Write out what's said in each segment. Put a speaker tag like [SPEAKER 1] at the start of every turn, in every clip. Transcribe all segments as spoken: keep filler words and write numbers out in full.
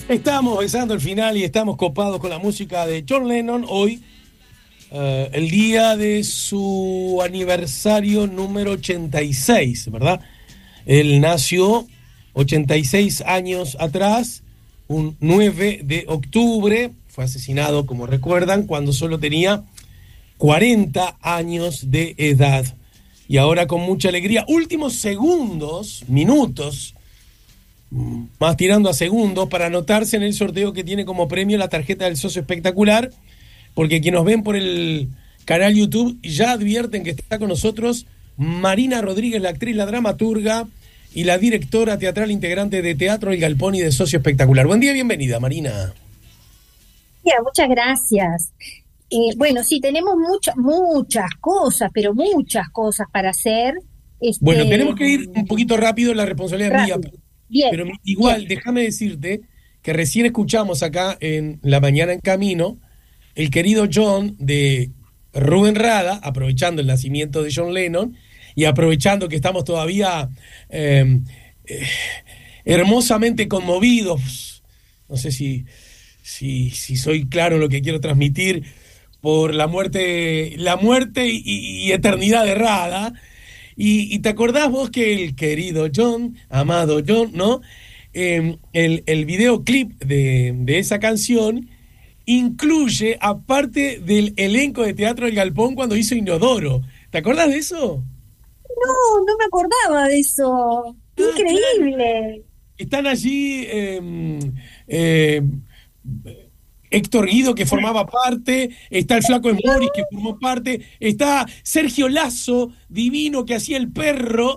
[SPEAKER 1] Estamos besando el final y estamos copados con la música de John Lennon. Hoy, uh, el día de su aniversario número ochenta y seis, ¿verdad? Él nació ochenta y seis años atrás, un nueve de octubre. Fue asesinado, como recuerdan, cuando solo tenía cuarenta años de edad. Y ahora, con mucha alegría, últimos segundos, minutos, más tirando a segundos, para anotarse en el sorteo que tiene como premio la tarjeta del socio espectacular, porque quienes nos ven por el canal YouTube ya advierten que está con nosotros Marina Rodríguez, la actriz, la dramaturga y la directora teatral integrante de Teatro El Galpón y de Socio Espectacular. Buen día, bienvenida, Marina.
[SPEAKER 2] Yeah, muchas gracias. Eh, bueno, sí, tenemos muchas, muchas cosas, pero muchas cosas para hacer.
[SPEAKER 1] Bueno,
[SPEAKER 2] Este,
[SPEAKER 1] tenemos que ir un poquito rápido, la responsabilidad es mía,
[SPEAKER 2] rápido. Bien,
[SPEAKER 1] pero igual,
[SPEAKER 2] bien.
[SPEAKER 1] déjame decirte que recién escuchamos acá en La Mañana en Camino el querido John de Rubén Rada, aprovechando el nacimiento de John Lennon y aprovechando que estamos todavía eh, eh, hermosamente conmovidos, no sé si, si, si soy claro en lo que quiero transmitir, por la muerte, la muerte y, y eternidad de Rada. Y, y te acordás vos que el querido John, amado John, ¿no? Eh, el, el videoclip de, de esa canción incluye, aparte del elenco de Teatro El Galpón, cuando hizo Inodoro. ¿Te acordás de eso?
[SPEAKER 2] No, no me acordaba de eso. ¡Qué
[SPEAKER 1] Ah, claro.
[SPEAKER 2] increíble!
[SPEAKER 1] Están allí eh, eh, Héctor Guido, que formaba parte, está el Flaco Esmoris, que formó parte, está Sergio Lazo, divino, que hacía el perro,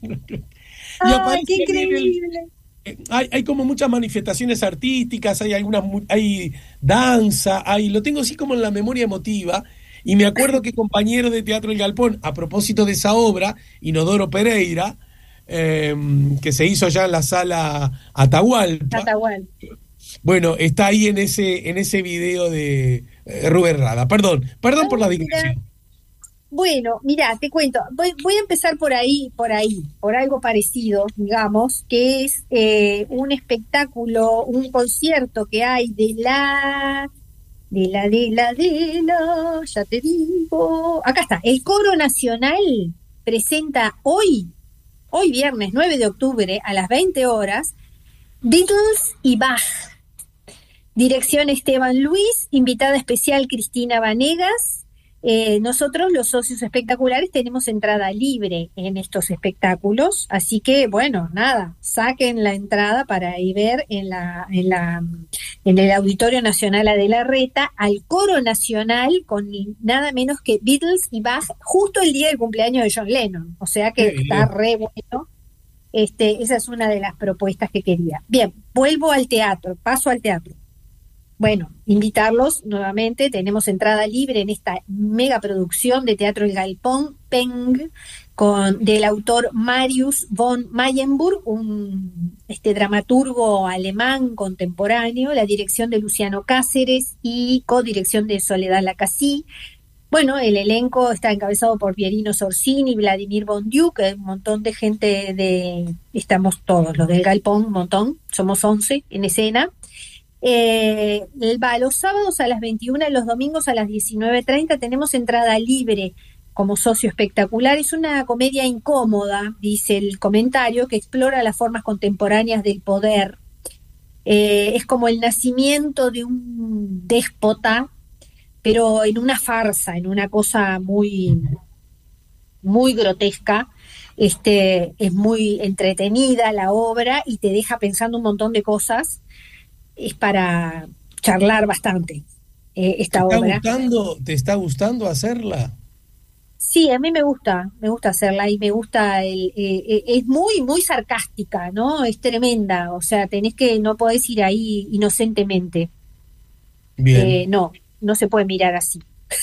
[SPEAKER 1] y
[SPEAKER 2] ¡Ay, qué
[SPEAKER 1] aparece ahí en el...
[SPEAKER 2] increíble!
[SPEAKER 1] Hay, hay como muchas manifestaciones artísticas, hay algunas, hay danza, hay, lo tengo así como en la memoria emotiva, y me acuerdo que compañero de Teatro El Galpón, a propósito de esa obra, Inodoro Pereira, eh, que se hizo allá en la sala Atahualpa,
[SPEAKER 2] Atahual.
[SPEAKER 1] bueno, está ahí en ese, en ese video de eh, Rubén Rada. Perdón, perdón por la
[SPEAKER 2] Ah, mira.
[SPEAKER 1] digresión.
[SPEAKER 2] Bueno, mira, te cuento. Voy, voy a empezar por ahí, por ahí, por algo parecido, digamos, que es eh, un espectáculo, un concierto que hay de la De la, de la, de la, ya te digo. Acá está, el Coro Nacional presenta hoy, hoy viernes nueve de octubre a las veinte horas, Beatles y Bach. Dirección Esteban Luis, invitada especial Cristina Vanegas. Eh, nosotros, los socios espectaculares, tenemos entrada libre en estos espectáculos, así que, bueno, nada, saquen la entrada para ir ver en la, en la, en el Auditorio Nacional Adela Reta al Coro Nacional con nada menos que Beatles y Bach, justo el día del cumpleaños de John Lennon, o sea que
[SPEAKER 1] Qué
[SPEAKER 2] está
[SPEAKER 1] bien.
[SPEAKER 2] re bueno. Este, esa es una de las propuestas que quería. Bien, vuelvo al teatro, paso al teatro. Bueno, invitarlos nuevamente, tenemos entrada libre en esta mega producción de Teatro El Galpón, Peng, con, del autor Marius von Mayenburg, un este, dramaturgo alemán contemporáneo, la dirección de Luciano Cáceres y codirección de Soledad Lacasí. Bueno, el elenco está encabezado por Pierino Sorsini, Vladimir Bondiuk, un montón de gente de, estamos todos, los del Galpón, un montón, somos once en escena. Eh, va los sábados a las veintiuna y los domingos a las diecinueve treinta. Tenemos entrada libre como socio espectacular. Es una comedia incómoda, dice el comentario, que explora las formas contemporáneas del poder. Eh, es como el nacimiento de un déspota, pero en una farsa, en una cosa muy, muy grotesca. Este, es muy entretenida la obra y te deja pensando un montón de cosas. Es para charlar bastante eh,
[SPEAKER 1] ¿Te
[SPEAKER 2] esta
[SPEAKER 1] está
[SPEAKER 2] obra.
[SPEAKER 1] gustando, te está gustando hacerla?
[SPEAKER 2] Sí, a mí me gusta, me gusta hacerla y me gusta, el, eh, eh, es muy, muy sarcástica, ¿no? Es tremenda, o sea, tenés que, no podés ir ahí inocentemente. Eh,
[SPEAKER 1] Bien.
[SPEAKER 2] no, no se puede mirar así.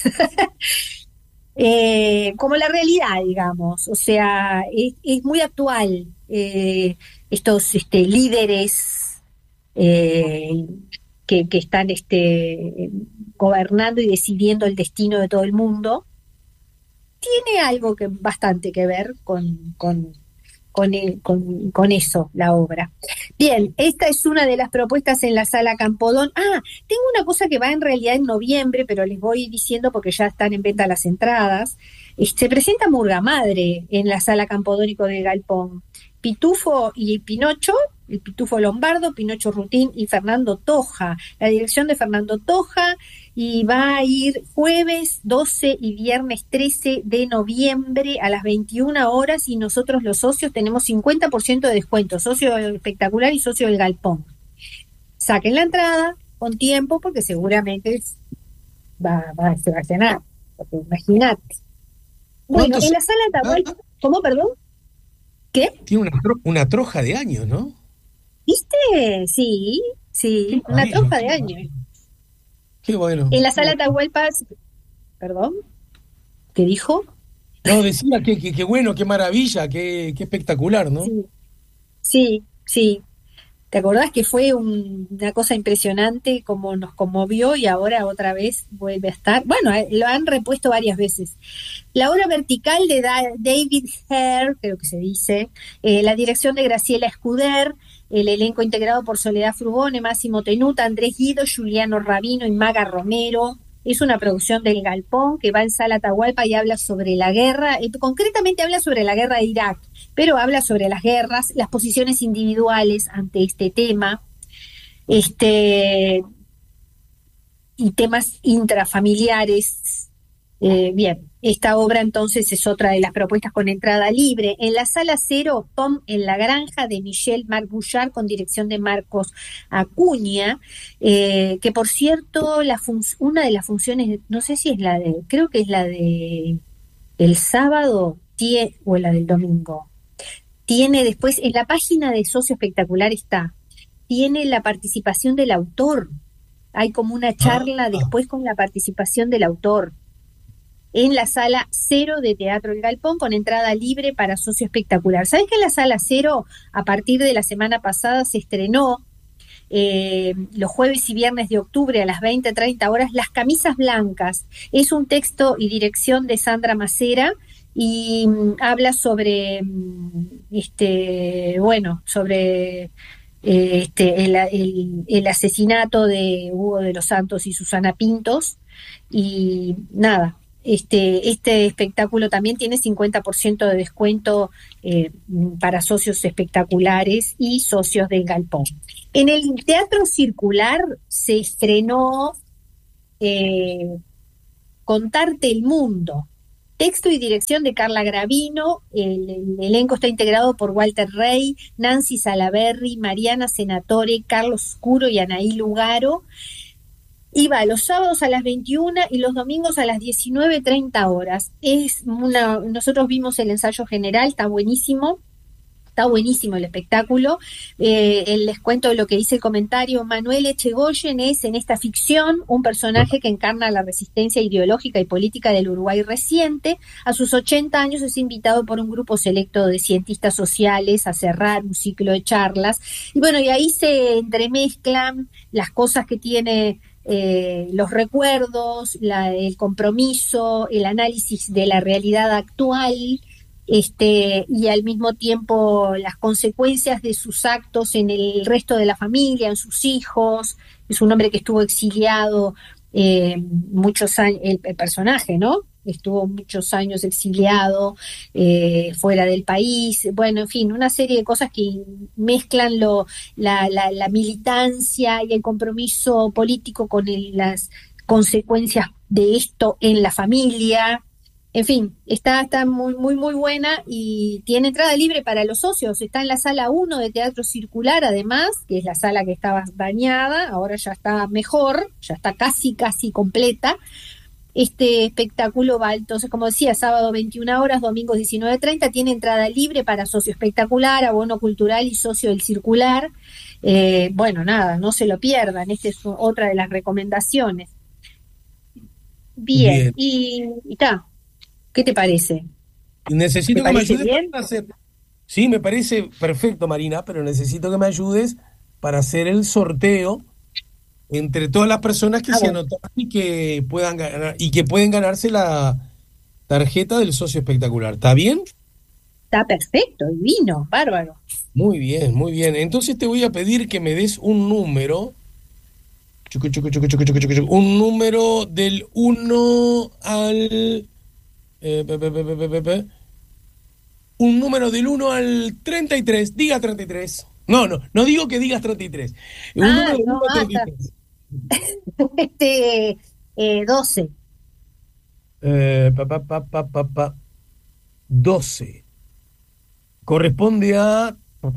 [SPEAKER 2] Eh, como la realidad, digamos, o sea, es, es muy actual. Eh, estos este, líderes eh, que, que están este, gobernando y decidiendo el destino de todo el mundo, tiene algo que bastante que ver con, con, con, el, con, con eso, la obra. Bien, esta es una de las propuestas en la Sala Campodón. Ah, tengo una cosa que va en realidad en noviembre, pero les voy diciendo porque ya están en venta las entradas. Se presenta Murga Madre en la Sala Campodónico de Galpón. Pitufo y Pinocho, el Pitufo Lombardo, Pinocho Rutín y Fernando Toja. La dirección de Fernando Toja, y va a ir jueves doce y viernes trece de noviembre a las veintiuna horas, y nosotros los socios tenemos cincuenta por ciento de descuento, socio espectacular y socio del Galpón. Saquen la entrada con tiempo porque seguramente va, va, se va a cenar, porque imagínate. Bueno, en la Sala Atahualpa, ¿cómo, perdón? ¿Qué?
[SPEAKER 1] Tiene una, tro una troja de años, ¿no?
[SPEAKER 2] ¿Viste? Sí, sí, una troja de años.
[SPEAKER 1] Qué bueno.
[SPEAKER 2] En la Sala Atahualpa, perdón, ¿qué dijo?
[SPEAKER 1] No, decía que, que, que bueno, qué maravilla, qué, qué espectacular, ¿no?
[SPEAKER 2] Sí, sí, sí. ¿Te acordás que fue un, una cosa impresionante como nos conmovió y ahora otra vez vuelve a estar? Bueno, eh, lo han repuesto varias veces. La obra vertical de da David Hare, creo que se dice, eh, la dirección de Graciela Escuder, el elenco integrado por Soledad Frugone, Máximo Tenuta, Andrés Guido, Juliano Rabino y Maga Romero. Es una producción del Galpón que va en Sala Atahualpa y habla sobre la guerra, eh, concretamente habla sobre la guerra de Irak, pero habla sobre las guerras, las posiciones individuales ante este tema, este y temas intrafamiliares. Eh, bien, esta obra entonces es otra de las propuestas con entrada libre. En la Sala Cero, Tom en la Granja, de Michel Marc Bouchard, con dirección de Marcos Acuña, eh, que por cierto, la una de las funciones, no sé si es la de, creo que es la de el sábado tie, o la del domingo, tiene después, en la página de Socio Espectacular está, tiene la participación del autor. Hay como una charla después con la participación del autor, en la Sala Cero de Teatro El Galpón, con entrada libre para Socio Espectacular. ¿Sabés que en la Sala Cero, a partir de la semana pasada, se estrenó eh, los jueves y viernes de octubre a las veinte treinta horas, Las Camisas Blancas? Es un texto y dirección de Sandra Macera y um, habla sobre, um, este, bueno, sobre eh, este, el, el, el asesinato de Hugo de los Santos y Susana Pintos. Y nada, Este, este espectáculo también tiene cincuenta por ciento de descuento eh, para socios espectaculares y socios del Galpón. En el Teatro Circular se estrenó eh, Contarte el Mundo, texto y dirección de Carla Gravino. El, el elenco está integrado por Walter Rey, Nancy Salaberry, Mariana Senatore, Carlos Curo y Anaí Lugaro. Iba los sábados a las veintiuna y los domingos a las diecinueve treinta horas. Es una, nosotros vimos el ensayo general, está buenísimo, está buenísimo el espectáculo. Eh, les cuento lo que dice el comentario. Manuel Echegoyen es, en esta ficción, un personaje que encarna la resistencia ideológica y política del Uruguay reciente. A sus ochenta años es invitado por un grupo selecto de cientistas sociales a cerrar un ciclo de charlas. Y bueno, y ahí se entremezclan las cosas que tiene Eh, los recuerdos, la, el compromiso, el análisis de la realidad actual, este, y al mismo tiempo las consecuencias de sus actos en el resto de la familia, en sus hijos. Es un hombre que estuvo exiliado eh, muchos años, el, el personaje, ¿no? Estuvo muchos años exiliado eh, fuera del país. Bueno, en fin, una serie de cosas que mezclan lo, la, la, la militancia y el compromiso político con el, las consecuencias de esto en la familia. En fin, está, está muy, muy, muy buena y tiene entrada libre para los socios. Está en la Sala uno de Teatro Circular, además, que es la sala que estaba dañada, ahora ya está mejor, ya está casi, casi completa. Este espectáculo va entonces, como decía, sábado veintiuna horas, domingo diecinueve treinta, tiene entrada libre para socio espectacular, abono cultural y socio del circular. Eh, bueno, nada, no se lo pierdan, esta es otra de las recomendaciones. Bien, bien. y está, ¿qué te parece?
[SPEAKER 1] Necesito que me ayudes para hacer... Sí, me parece perfecto, Marina, pero necesito que me ayudes para hacer el sorteo entre todas las personas que ah, se bueno. anotaron y que puedan ganar y que pueden ganarse la tarjeta del socio espectacular. ¿Está bien?
[SPEAKER 2] Está perfecto, divino, bárbaro.
[SPEAKER 1] Muy bien, muy bien. Entonces te voy a pedir que me des un número, chucu, chucu, chucu, chucu, chucu, chucu, chucu, un número del uno al... eh, pe, pe, pe, pe, pe, pe, pe. Un número del uno al treinta y tres. Diga treinta y tres. No, no, no digo que digas treinta y tres. Un
[SPEAKER 2] Ah,
[SPEAKER 1] número del
[SPEAKER 2] no,
[SPEAKER 1] uno al
[SPEAKER 2] basta.
[SPEAKER 1] treinta y tres.
[SPEAKER 2] Este, eh, doce.
[SPEAKER 1] Eh, pa, pa, pa, pa, pa, pa. doce. Corresponde a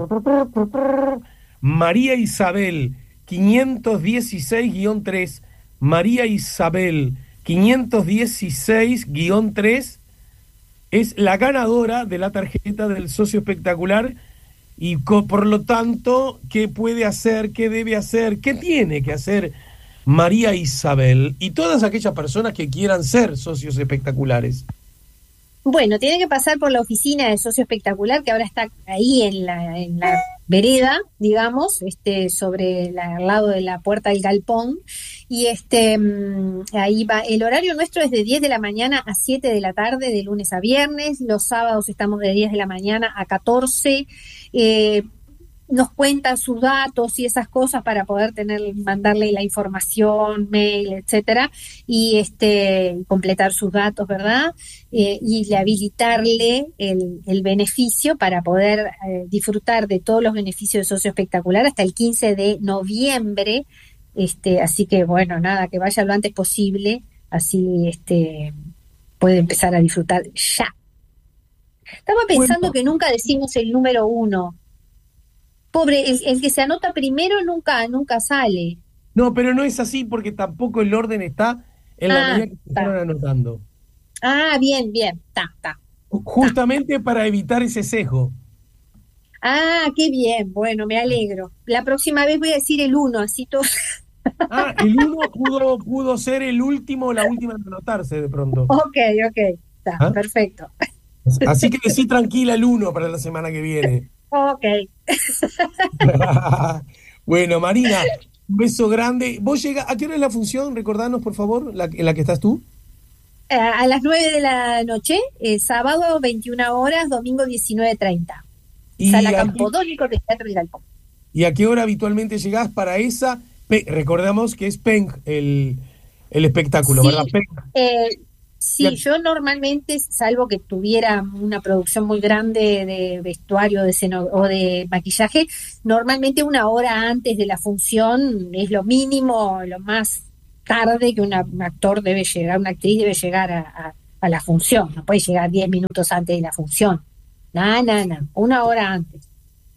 [SPEAKER 1] María Isabel quinientos dieciséis guión tres. María Isabel quinientos dieciséis guión tres es la ganadora de la tarjeta del socio espectacular y co- por lo tanto, ¿qué puede hacer? ¿Qué debe hacer? ¿Qué tiene que hacer María Isabel y todas aquellas personas que quieran ser socios espectaculares?
[SPEAKER 2] Bueno, tiene que pasar por la oficina de Socio Espectacular, que ahora está ahí en la, en la vereda, digamos, este, sobre la, al lado de la puerta del galpón. Y este, mm, ahí va. El horario nuestro es de diez de la mañana a siete de la tarde, de lunes a viernes. Los sábados estamos de diez de la mañana a catorce. Eh, nos cuentan sus datos y esas cosas para poder tener, mandarle la información, mail, etcétera, y este completar sus datos, ¿verdad? Eh, y le habilitarle el, el beneficio para poder eh, disfrutar de todos los beneficios de Socio Espectacular hasta el quince de noviembre. Este, así que bueno, nada, que vaya lo antes posible, así este puede empezar a disfrutar ya. Estaba
[SPEAKER 1] Bueno,
[SPEAKER 2] pensando que nunca decimos el número uno. Pobre, el, el que se anota primero nunca, nunca sale.
[SPEAKER 1] no, pero no es así porque tampoco el orden está en la
[SPEAKER 2] Ah,
[SPEAKER 1] medida que se
[SPEAKER 2] está.
[SPEAKER 1] fueron anotando.
[SPEAKER 2] Ah, bien, bien, está, está, está.
[SPEAKER 1] Justamente para evitar ese sesgo.
[SPEAKER 2] Ah, qué bien, bueno, me alegro. La próxima vez voy a decir el uno, así todo.
[SPEAKER 1] Ah, el uno pudo, pudo ser el último, la última en anotarse de pronto.
[SPEAKER 2] Ok, ok, está,
[SPEAKER 1] ¿Ah?
[SPEAKER 2] perfecto.
[SPEAKER 1] Así que decí tranquila el uno para la semana que viene.
[SPEAKER 2] Ok.
[SPEAKER 1] Bueno, Marina, un beso grande. ¿Vos llega, ¿a qué hora es la función? Recordanos, por favor, la, en la que estás tú.
[SPEAKER 2] Eh, a las nueve de la noche, eh, sábado veintiuna horas, domingo diecinueve treinta.
[SPEAKER 1] ¿Y
[SPEAKER 2] Sala
[SPEAKER 1] a qué,
[SPEAKER 2] Campodónico del Teatro del Galpón.
[SPEAKER 1] y a qué hora habitualmente llegás para esa? Pe- recordamos que es Peng el, el espectáculo, ¿verdad?
[SPEAKER 2] Sí,
[SPEAKER 1] Peng.
[SPEAKER 2] eh,
[SPEAKER 1] Y a-
[SPEAKER 2] sí, yo normalmente, salvo que tuviera una producción muy grande de vestuario de esceno- o de maquillaje, normalmente una hora antes de la función es lo mínimo, lo más tarde que una- un actor debe llegar, una actriz debe llegar a, a- a la función. No puede llegar diez minutos antes de la función. No, no, no, una hora antes.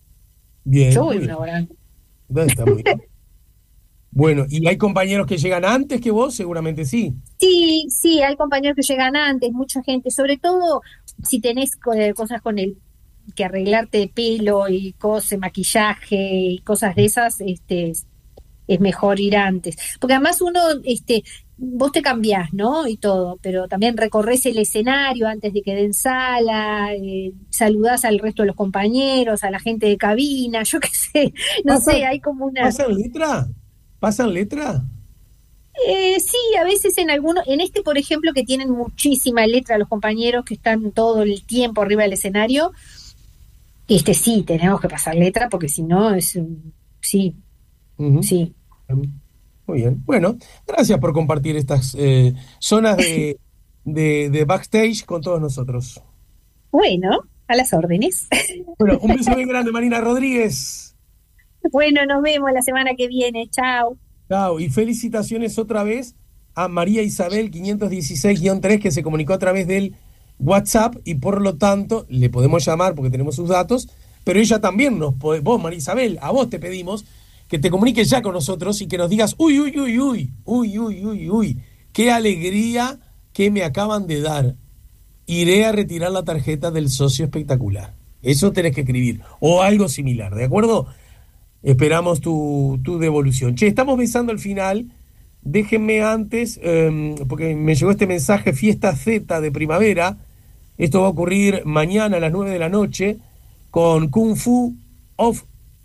[SPEAKER 2] Yo
[SPEAKER 1] Bien,
[SPEAKER 2] voy
[SPEAKER 1] muy
[SPEAKER 2] una
[SPEAKER 1] bien.
[SPEAKER 2] hora antes.
[SPEAKER 1] Está muy bien. Bueno, ¿y hay compañeros que llegan antes que vos? Seguramente sí.
[SPEAKER 2] Sí, sí, hay compañeros que llegan antes, mucha gente, sobre todo si tenés co- eh, cosas con el que arreglarte de pelo y cosas, maquillaje y cosas de esas, este, es es mejor ir antes. Porque además uno, este, vos te cambiás, ¿no? Y todo, pero también recorres el escenario antes de que den sala, eh, saludás al resto de los compañeros, a la gente de cabina, yo qué sé, no sé,
[SPEAKER 1] ¿Pasan,
[SPEAKER 2] hay como una...
[SPEAKER 1] pasan letra? ¿Pasan letra?
[SPEAKER 2] Eh, sí, a veces en algunos, en este por ejemplo que tienen muchísima letra los compañeros que están todo el tiempo arriba del escenario, este sí, tenemos que pasar letra porque si no es, un- sí,
[SPEAKER 1] Ujú.
[SPEAKER 2] sí.
[SPEAKER 1] Muy bien. Bueno, gracias por compartir estas eh, zonas de, de, de backstage con todos nosotros.
[SPEAKER 2] Bueno, a las órdenes.
[SPEAKER 1] Bueno, un beso bien grande, Marina Rodríguez.
[SPEAKER 2] Bueno, nos vemos la semana que viene. Chao.
[SPEAKER 1] Chao. Y felicitaciones otra vez a María Isabel quinientos dieciséis guión tres que se comunicó a través del WhatsApp y por lo tanto le podemos llamar porque tenemos sus datos, pero ella también nos puede, vos María Isabel, a vos te pedimos que te comuniques ya con nosotros y que nos digas, uy, uy, uy, uy, uy, uy, uy, uy, qué alegría que me acaban de dar. Iré a retirar la tarjeta del socio espectacular. Eso tenés que escribir. O algo similar, ¿de acuerdo? Esperamos tu, tu devolución. Che, estamos besando al final. Déjenme antes, eh, porque me llegó este mensaje, Fiesta Z de primavera. Esto va a ocurrir mañana a las nueve de la noche con Kung Fu of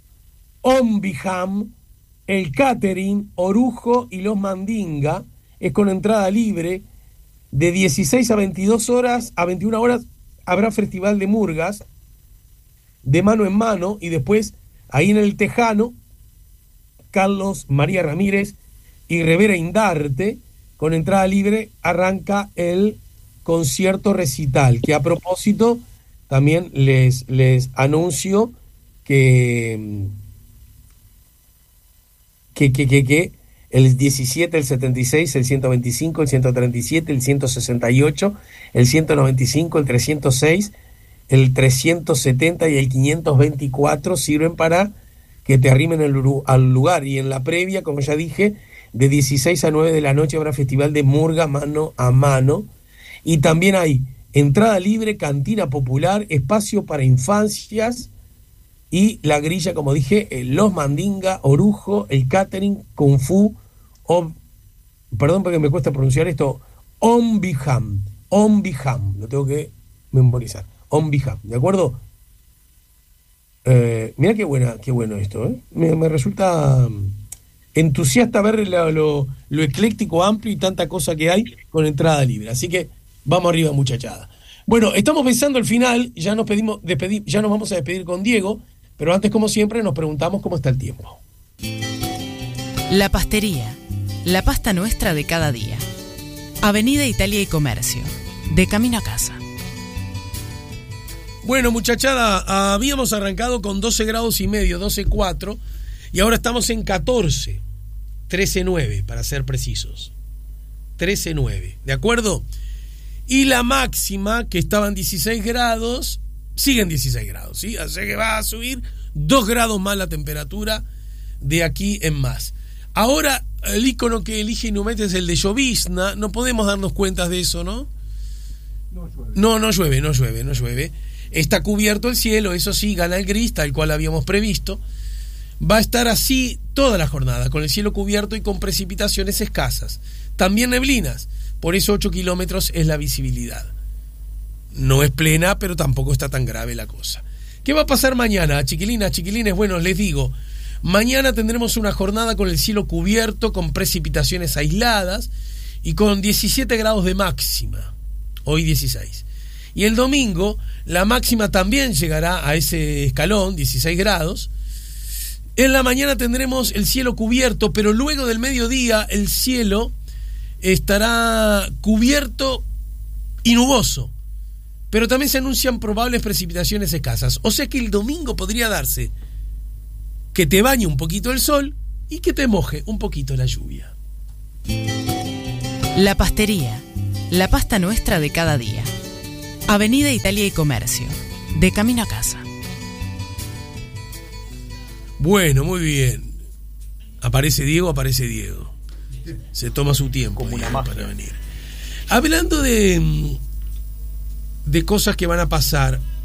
[SPEAKER 1] Ombiham, el catering, Orujo y los Mandinga. Es con entrada libre. De dieciséis a veintidós horas, a veintiuna horas, habrá Festival de Murgas. de Mano en Mano, y después ahí en el Tejano, Carlos María Ramírez y Rivera Indarte, con entrada libre, arranca el concierto recital, que a propósito también les, les anuncio que, que, que, que, que el diecisiete, el setenta y seis, el ciento veinticinco, el ciento treinta y siete, el ciento sesenta y ocho, el ciento noventa y cinco, el trescientos seis, el trescientos setenta y el quinientos veinticuatro sirven para que te arrimen el, al lugar. Y en la previa, como ya dije, de dieciséis a nueve de la noche habrá festival de murga mano a mano. Y también hay entrada libre, cantina popular, espacio para infancias y la grilla, como dije, los mandinga, orujo, el catering, kung fu, o, perdón porque me cuesta pronunciar esto, Ombiham, Ombiham, lo tengo que memorizar, Ombiham, ¿de acuerdo? Eh, mira qué buena, qué bueno esto, ¿eh? Me, me resulta entusiasta ver lo, lo, lo ecléctico, amplio y tanta cosa que hay con entrada libre. Así que vamos arriba, muchachada. Bueno, estamos pensando el final, ya nos pedimos, despedir, ya nos vamos a despedir con Diego, pero antes, como siempre, nos preguntamos cómo está el tiempo.
[SPEAKER 3] La Pastería, la pasta nuestra de cada día. Avenida Italia y Comercio, de camino a casa.
[SPEAKER 1] Bueno, muchachada, habíamos arrancado con doce grados y medio, doce coma cuatro, y ahora estamos en catorce, trece coma nueve, para ser precisos. trece coma nueve, ¿de acuerdo? Y la máxima, que estaba en dieciséis grados, sigue en dieciséis grados, ¿sí? Así que va a subir dos grados más la temperatura de aquí en más. Ahora, el icono que elige Inumet es el de llovizna. No podemos darnos cuenta de eso, ¿no?
[SPEAKER 4] No llueve.
[SPEAKER 1] No, no llueve, no llueve, no llueve. Está cubierto el cielo, eso sí, gana el gris, tal cual habíamos previsto. Va a estar así toda la jornada, con el cielo cubierto y con precipitaciones escasas. También neblinas, por eso ocho kilómetros es la visibilidad. No es plena, pero tampoco está tan grave la cosa. ¿Qué va a pasar mañana, chiquilinas, chiquilines? Bueno, les digo, mañana tendremos una jornada con el cielo cubierto, con precipitaciones aisladas y con diecisiete grados de máxima. Hoy dieciséis. Y el domingo, la máxima también llegará a ese escalón, dieciséis grados. En la mañana tendremos el cielo cubierto, pero luego del mediodía el cielo estará cubierto y nuboso. Pero también se anuncian probables precipitaciones escasas. O sea que el domingo podría darse que te bañe un poquito el sol y que te moje un poquito la lluvia.
[SPEAKER 3] La Pastería, la pasta nuestra de cada día. Avenida Italia y Comercio, de camino a casa.
[SPEAKER 1] Bueno, muy bien. Aparece Diego, aparece Diego. Se toma su tiempo
[SPEAKER 4] Como una
[SPEAKER 1] Diego,
[SPEAKER 4] magia.
[SPEAKER 1] para venir. Hablando de... de cosas que van a pasar,